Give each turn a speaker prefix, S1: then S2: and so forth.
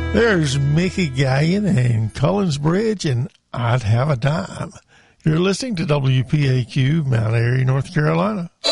S1: There's Mickey Gallion and Collins Bridge, and I'd Have a Dime. You're listening to WPAQ, Mount Airy, North Carolina.